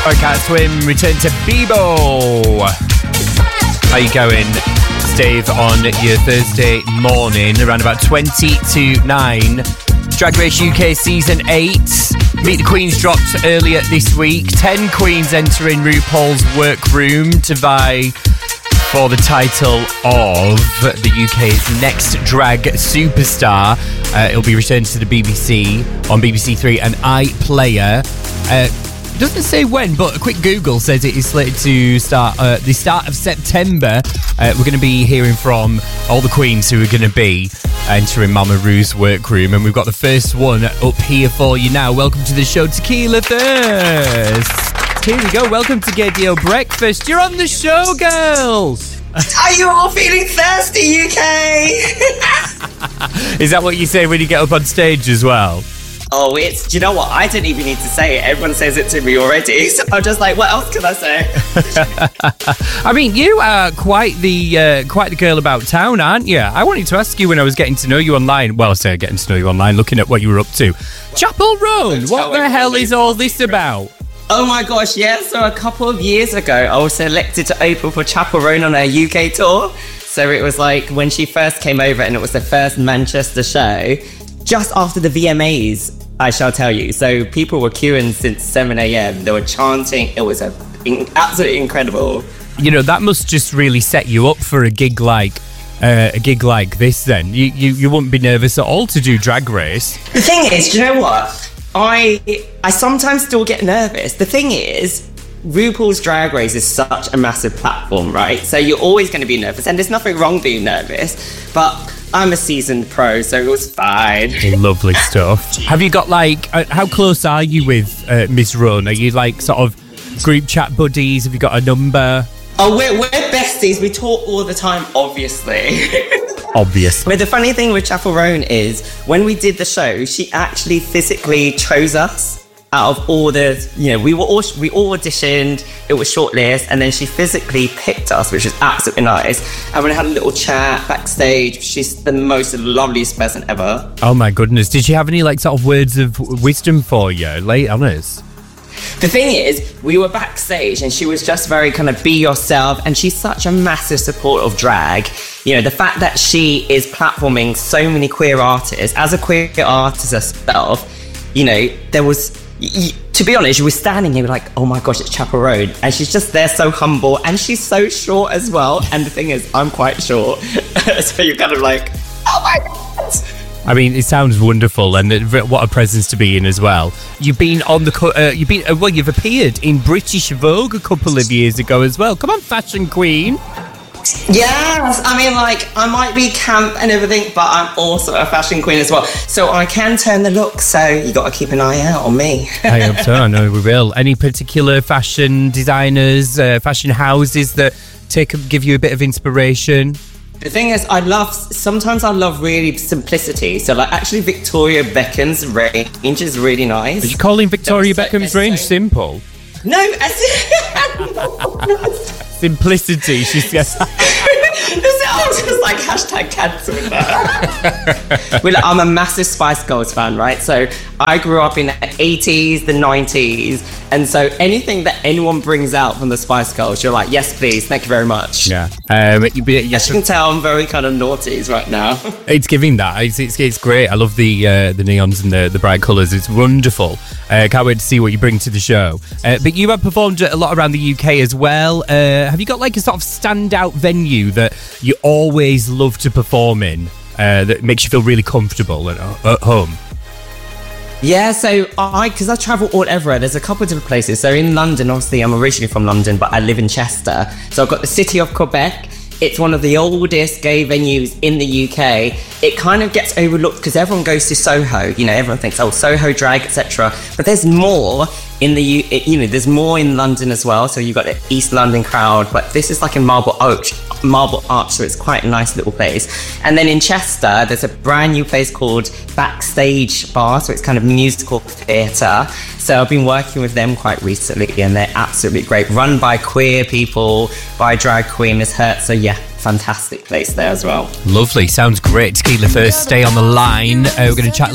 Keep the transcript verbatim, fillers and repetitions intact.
I Can't Swim, return to Bebo. How you going, Steve, on your Thursday morning, around about twenty to nine? Drag Race U K Season eight. Meet the Queens dropped earlier this week. Ten queens entering RuPaul's workroom to vie for the title of the U K's next drag superstar. Uh, it'll be returned to the B B C on B B C Three and iPlayer. Uh, doesn't say when, but a quick Google says it is slated to start uh, the start of September. Uh, we're going to be hearing from all the queens who are going to be entering Mama Ru's workroom, and we've got the first one up here for you now. Welcome to the show, Tequila Thirst. Here we go. Welcome to Gaydio Breakfast. You're on the show, girls. Are you all feeling thirsty, U K? Is that what you say when you get up on stage as well? Oh, it's, do you know what? I didn't even need to say it. Everyone says it to me already. So I'm just like, what else can I say? I mean, you are quite the uh, quite the girl about town, aren't you? I wanted to ask you when I was getting to know you online. Well, I say getting to know you online, looking at what you were up to. Chapel Roan, what the hell is all this about? Oh my gosh, yeah. So a couple of years ago, I was selected to open for Chapel Roan on her U K tour. So it was like when she first came over, and it was the first Manchester show. Just after the V M As, I shall tell you. So people were queuing since seven a.m. They were chanting. It was a, in, absolutely incredible. You know, that must just really set you up for a gig like uh, a gig like this then. You, you you wouldn't be nervous at all to do Drag Race. The thing is, do you know what? I I sometimes still get nervous. The thing is, RuPaul's Drag Race is such a massive platform, right? So you're always going to be nervous, and there's nothing wrong being nervous. But I'm a seasoned pro, so it was fine. Lovely stuff. Have you got, like, uh, how close are you with uh, Miss Run? Are you, like, sort of group chat buddies? Have you got a number? Oh, we're, we're besties. We talk all the time, obviously. Obviously. But the funny thing with Chapel Roan is, when we did the show, she actually physically chose us. Out of all the, you know, we were all we all auditioned. It was shortlist, and then she physically picked us, which was absolutely nice. And we had a little chat backstage. She's the most loveliest person ever. Oh my goodness! Did she have any like sort of words of wisdom for you, late on us? The thing is, we were backstage, and she was just very kind of be yourself. And she's such a massive supporter of drag. You know, the fact that she is platforming so many queer artists as a queer artist herself. You know, there was. To be honest, you were standing here like, oh my gosh, it's Chapel Roan. And she's just there so humble, and she's so short as well. And the thing is, I'm quite short. So you're kind of like, oh my God. I mean, it sounds wonderful, and what a presence to be in as well. You've been on the, uh, you've been, uh, well, you've appeared in British Vogue a couple of years ago as well. Come on, fashion queen. Yes, I mean, like, I might be camp and everything, but I'm also a fashion queen as well. So I can turn the look, so you got to keep an eye out on me. I hope so, I know we will. Any particular fashion designers, uh, fashion houses that take give you a bit of inspiration? The thing is, I love, sometimes I love really simplicity. So, like, actually, Victoria Beckham's range is really nice. Are you calling Victoria so, Beckham's so, range so, simple? No, as simplicity, she says. I was just like, hashtag cancel that. Well, I'm a massive Spice Girls fan, right? So I grew up in the eighties, the nineties, and so anything that anyone brings out from the Spice Girls, you're like, yes, please, thank you very much. Yeah. Um, As you can tell, I'm very kind of naughties right now. It's giving that. It's, it's, it's great. I love the uh, the neons and the, the bright colours. It's wonderful. Uh, can't wait to see what you bring to the show. Uh, but you have performed a lot around the U K as well. Uh, have you got like a sort of standout venue that you always love to perform in, uh, that makes you feel really comfortable at, at home? Yeah, so I, because I travel all over, there's a couple of different places. So in London, obviously, I'm originally from London, but I live in Chester. So I've got the city of Quebec. It's one of the oldest gay venues in the U K. It kind of gets overlooked because everyone goes to Soho. You know, everyone thinks, oh, Soho drag, et cetera. But there's more in the, you know, there's more in London as well. So you've got the East London crowd, but this is like in Marble Arch, Marble Arch, so it's quite a nice little place. And then in Chester, there's a brand new place called Backstage Bar, so it's kind of musical theatre. So I've been working with them quite recently, and they're absolutely great. Run by queer people, by drag queen Miss Hurt. So yeah, fantastic place there as well. Lovely, sounds great. Tequila Thirst, stay on the line. Uh, we're going to chat